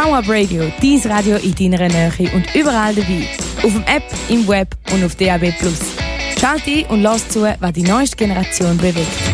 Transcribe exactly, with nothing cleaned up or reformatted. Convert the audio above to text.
VoUp Radio, dein Radio in deiner Nähe und überall dabei. Auf dem App, im Web und auf D A B plus. Schalt ein und lass zu, was die neueste Generation bewegt.